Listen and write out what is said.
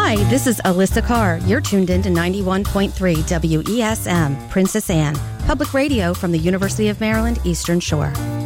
Hi, this is Alyssa Carr. You're tuned in to 91.3 WESM, Princess Anne, public radio from the University of Maryland, Eastern Shore.